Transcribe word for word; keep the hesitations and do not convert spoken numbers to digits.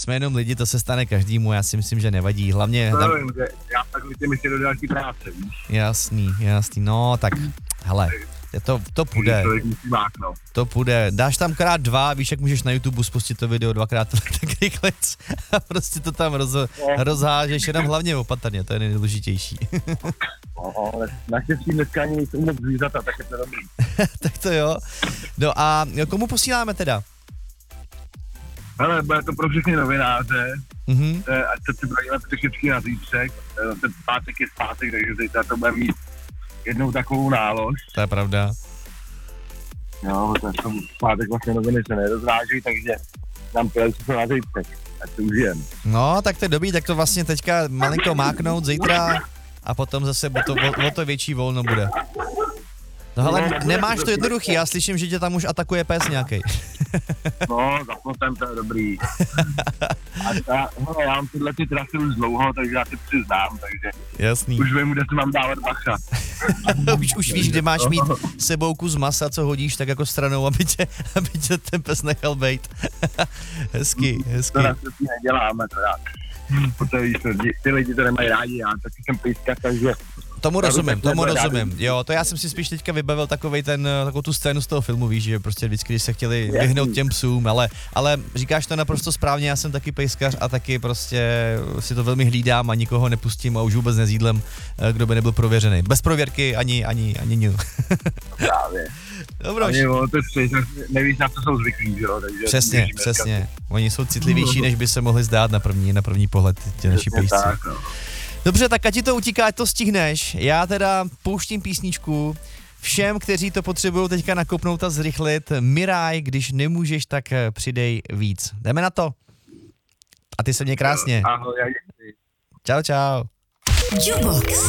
jsme jenom lidi, to se stane každému, já si myslím, že nevadí, hlavně... To Tam... nevím, že já tak lidem ještě do další práce, víš. Jasný, jasný, no tak, hele, to, to půjde, to půjde, dáš tam krát dva, víš, jak můžeš na YouTube spustit to video dvakrát tak rychle a prostě to tam roz, rozhážeš, jenom hlavně opatrně, to je nejdůležitější. No, ale naštěstí dneska ani nejsou moc zvířata, tak je to dobrý. Tak to jo, no a komu posíláme teda? Hele, bude to pro všechny novináře, Mhm. ať se připravíme psychicky na zítřek, ten pátek je zpátek, takže zítra to bude mít jednou takovou nálož. To je pravda. Jo, protože v pátek vlastně noviny se nerozváží, takže nám pěl se na zítřek, ať to užijem. No, tak to je dobrý, tak to vlastně teďka malinko máknout zítra a potom zase o to, o, o to větší volno bude. No ale nemáš to jednoduchý, já slyším, že tě tam už atakuje pes nějaký. No, za plotem to je dobrý. A ta, hele, já mám tyhle ty trasy už dlouho, takže já si přiznám, takže Jasný. už vím, kde si mám dávat bacha. už, už víš, kde máš mít sebou kus masa, co hodíš tak jako stranou, aby tě, aby tě ten pes nechal bejt. hezky, hezky. To nás si neděláme, to já. Protože víš, ty lidi to nemají rádi, já taky jsem píska, takže... Tomu rozumím, tomu rozumím. Jo, to já jsem si spíš teďka vybavil takovej ten, takovou tu scénu z toho filmu, víš, že prostě vždycky, když se chtěli vyhnout těm psům, ale, ale říkáš to naprosto správně, já jsem taky pejskař a taky prostě si to velmi hlídám a nikoho nepustím a už vůbec nezídlem, kdo by nebyl prověřený. Bez prověrky ani, ani, ani nic. Právě. Dobro. Ani o, to je, nevíš, na co jsou zvyklí, jo, takže... Přesně, přesně. Oni jsou citlivější, než by se mohli zdát na první, na první pohled, ti naši pejsci. Tak, no. Dobře, tak ať ti to utíká, ať to stihneš. Já teda pouštím písničku všem, kteří to potřebují teďka nakopnout a zrychlit. Miraj, když nemůžeš, tak přidej víc. Jdeme na to. A ty se mě krásně. Ahoj, já děkuji. Čau, čau. Jukebox.